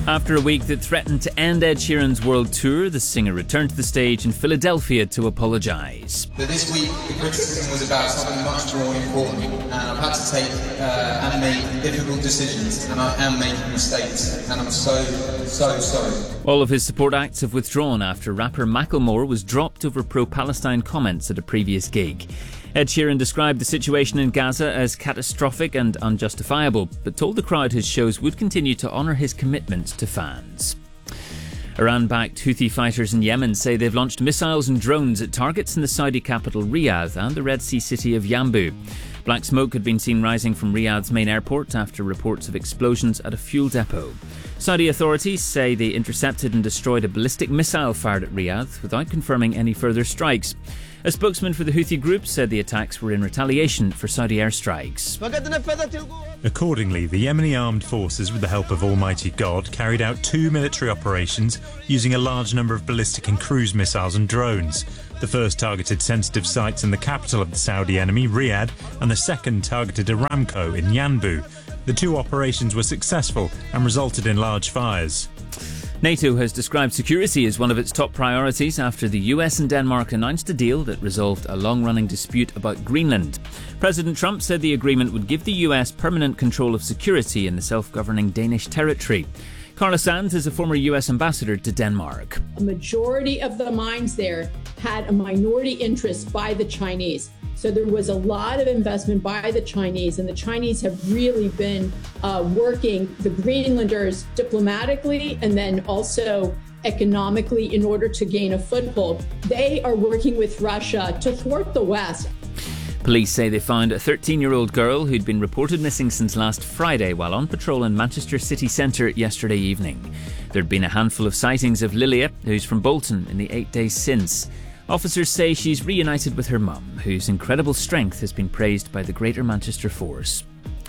After a week that threatened to end Ed Sheeran's world tour, the singer returned to the stage in Philadelphia to apologise. But this week, the criticism was about something much more important, and I've had to take and make difficult decisions, and I am making mistakes, and I'm so sorry. All of his support acts have withdrawn after rapper Macklemore was dropped over pro-Palestine comments at a previous gig. Ed Sheeran described the situation in Gaza as catastrophic and unjustifiable, but told the crowd his shows would continue to honour his commitment to fans. Iran-backed Houthi fighters in Yemen say they've launched missiles and drones at targets in the Saudi capital Riyadh and the Red Sea city of Yanbu. Black smoke had been seen rising from Riyadh's main airport after reports of explosions at a fuel depot. Saudi authorities say they intercepted and destroyed a ballistic missile fired at Riyadh without confirming any further strikes. A spokesman for the Houthi group said the attacks were in retaliation for Saudi airstrikes. Accordingly, the Yemeni armed forces, with the help of Almighty God, carried out 2 military operations using a large number of ballistic and cruise missiles and drones. The first targeted sensitive sites in the capital of the Saudi enemy, Riyadh, and the second targeted Aramco in Yanbu. The 2 operations were successful and resulted in large fires. NATO has described security as one of its top priorities after the US and Denmark announced a deal that resolved a long-running dispute about Greenland. President Trump said the agreement would give the US permanent control of security in the self-governing Danish territory. Carla Sands is a former US ambassador to Denmark. A majority of the mines there had a minority interest by the Chinese. So there was a lot of investment by the Chinese, and the Chinese have really been working the Greenlanders diplomatically and then also economically in order to gain a foothold. They are working with Russia to thwart the West. Police say they found a 13-year-old girl who'd been reported missing since last Friday while on patrol in Manchester city centre yesterday evening. There'd been a handful of sightings of Lilia, who's from Bolton, in the 8 days since. Officers say she's reunited with her mum, whose incredible strength has been praised by the Greater Manchester Force.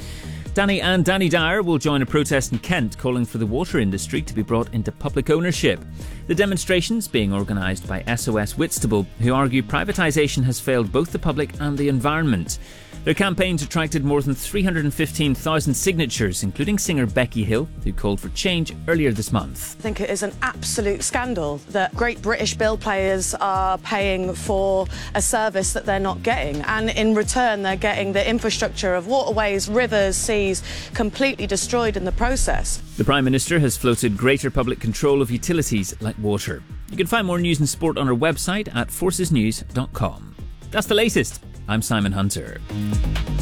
Danny and Danny Dyer will join a protest in Kent calling for the water industry to be brought into public ownership. The demonstration's being organised by SOS Whitstable, who argue privatisation has failed both the public and the environment. Their campaigns attracted more than 315,000 signatures, including singer Becky Hill, who called for change earlier this month. I think it is an absolute scandal that great British bill players are paying for a service that they're not getting, and in return they're getting the infrastructure of waterways, rivers, seas completely destroyed in the process. The Prime Minister has floated greater public control of utilities like water. You can find more news and sport on our website at forcesnews.com. That's the latest. I'm Simon Hunter.